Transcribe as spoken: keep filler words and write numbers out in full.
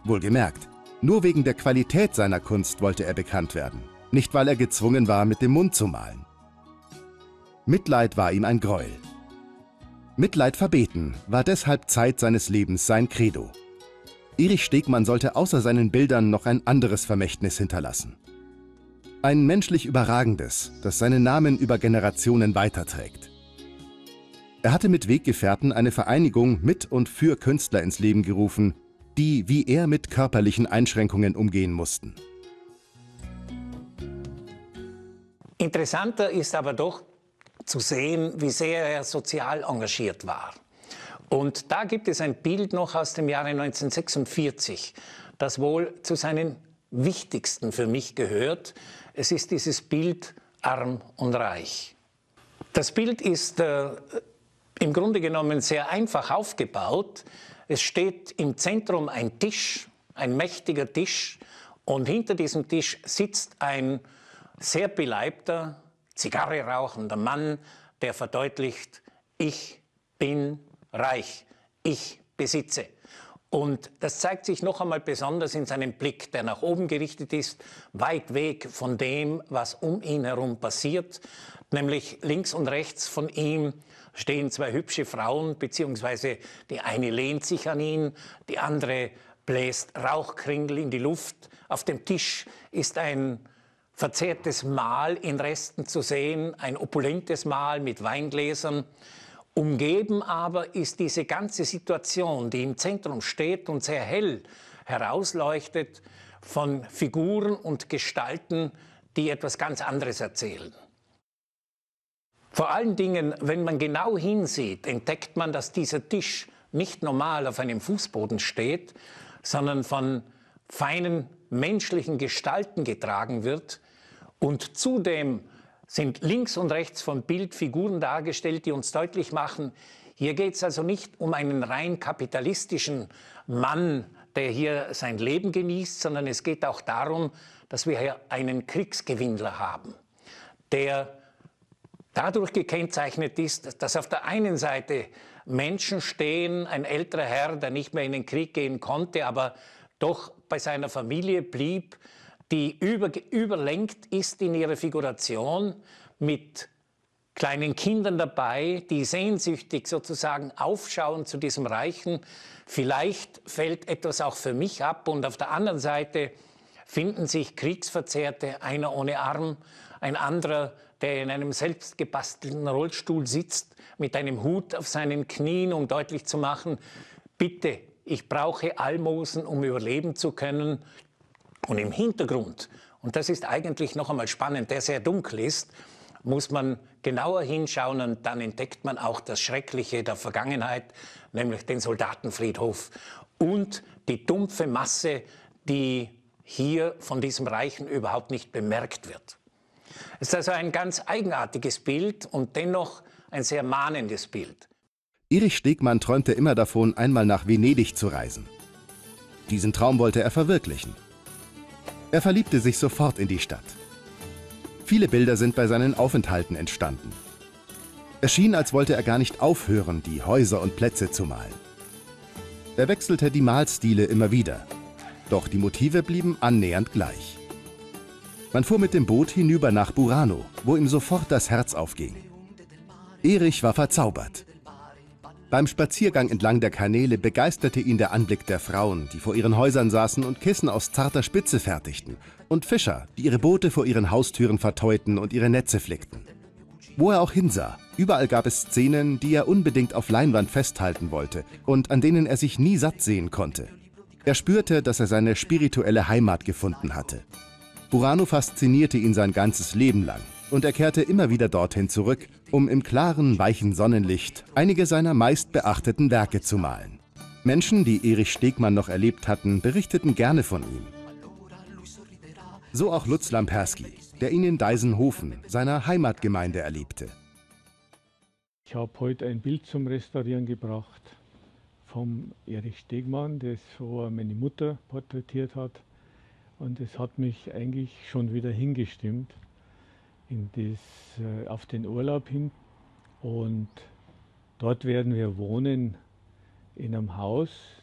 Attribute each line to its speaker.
Speaker 1: Wohlgemerkt, nur wegen der Qualität seiner Kunst wollte er bekannt werden, nicht weil er gezwungen war, mit dem Mund zu malen. Mitleid war ihm ein Gräuel. Mitleid verbeten war deshalb Zeit seines Lebens sein Credo. Erich Stegmann sollte außer seinen Bildern noch ein anderes Vermächtnis hinterlassen. Ein menschlich Überragendes, das seinen Namen über Generationen weiterträgt. Er hatte mit Weggefährten eine Vereinigung mit und für Künstler ins Leben gerufen, die wie er mit körperlichen Einschränkungen umgehen mussten.
Speaker 2: Interessanter ist aber doch zu sehen, wie sehr er sozial engagiert war. Und da gibt es ein Bild noch aus dem Jahre neunzehnhundertsechsundvierzig, das wohl zu seinen wichtigsten für mich gehört. Es ist dieses Bild Arm und Reich. Das Bild ist äh, im Grunde genommen sehr einfach aufgebaut. Es steht im Zentrum ein Tisch, ein mächtiger Tisch, und hinter diesem Tisch sitzt ein sehr beleibter, Zigarre rauchender Mann, der verdeutlicht: Ich bin reich, ich besitze. Und das zeigt sich noch einmal besonders in seinem Blick, der nach oben gerichtet ist, weit weg von dem, was um ihn herum passiert. Nämlich links und rechts von ihm stehen zwei hübsche Frauen, beziehungsweise die eine lehnt sich an ihn, die andere bläst Rauchkringel in die Luft. Auf dem Tisch ist ein verzehrtes Mahl in Resten zu sehen, ein opulentes Mahl mit Weingläsern. Umgeben aber ist diese ganze Situation, die im Zentrum steht und sehr hell herausleuchtet, von Figuren und Gestalten, die etwas ganz anderes erzählen. Vor allen Dingen, wenn man genau hinsieht, entdeckt man, dass dieser Tisch nicht normal auf einem Fußboden steht, sondern von feinen menschlichen Gestalten getragen wird. Und zudem sind links und rechts vom Bild Figuren dargestellt, die uns deutlich machen, hier geht es also nicht um einen rein kapitalistischen Mann, der hier sein Leben genießt, sondern es geht auch darum, dass wir hier einen Kriegsgewinnler haben, der dadurch gekennzeichnet ist, dass auf der einen Seite Menschen stehen, ein älterer Herr, der nicht mehr in den Krieg gehen konnte, aber doch bei seiner Familie blieb, die über, überlenkt ist in ihrer Figuration, mit kleinen Kindern dabei, die sehnsüchtig sozusagen aufschauen zu diesem Reichen. Vielleicht fällt etwas auch für mich ab, und auf der anderen Seite finden sich Kriegsverzehrte, einer ohne Arm, ein anderer, der in einem selbstgebastelten Rollstuhl sitzt, mit einem Hut auf seinen Knien, um deutlich zu machen: Bitte, ich brauche Almosen, um überleben zu können. Und im Hintergrund, und das ist eigentlich noch einmal spannend, der sehr dunkel ist, muss man genauer hinschauen, und dann entdeckt man auch das Schreckliche der Vergangenheit, nämlich den Soldatenfriedhof und die dumpfe Masse, die hier von diesem Reichen überhaupt nicht bemerkt wird. Es ist also ein ganz eigenartiges Bild und dennoch ein sehr mahnendes Bild.
Speaker 1: Erich Stegmann träumte immer davon, einmal nach Venedig zu reisen. Diesen Traum wollte er verwirklichen. Er verliebte sich sofort in die Stadt. Viele Bilder sind bei seinen Aufenthalten entstanden. Es schien, als wollte er gar nicht aufhören, die Häuser und Plätze zu malen. Er wechselte die Malstile immer wieder, doch die Motive blieben annähernd gleich. Man fuhr mit dem Boot hinüber nach Burano, wo ihm sofort das Herz aufging. Erich war verzaubert. Beim Spaziergang entlang der Kanäle begeisterte ihn der Anblick der Frauen, die vor ihren Häusern saßen und Kissen aus zarter Spitze fertigten, und Fischer, die ihre Boote vor ihren Haustüren verteuten und ihre Netze flickten. Wo er auch hinsah, überall gab es Szenen, die er unbedingt auf Leinwand festhalten wollte und an denen er sich nie satt sehen konnte. Er spürte, dass er seine spirituelle Heimat gefunden hatte. Burano faszinierte ihn sein ganzes Leben lang, und er kehrte immer wieder dorthin zurück, um im klaren, weichen Sonnenlicht einige seiner meistbeachteten Werke zu malen. Menschen, die Erich Stegmann noch erlebt hatten, berichteten gerne von ihm. So auch Lutz Lamperski, der ihn in Deisenhofen, seiner Heimatgemeinde, erlebte.
Speaker 3: Ich habe heute ein Bild zum Restaurieren gebracht vom Erich Stegmann, das so meine Mutter porträtiert hat. Und es hat mich eigentlich schon wieder hingestimmt in das, äh, auf den Urlaub hin. Und dort werden wir wohnen in einem Haus,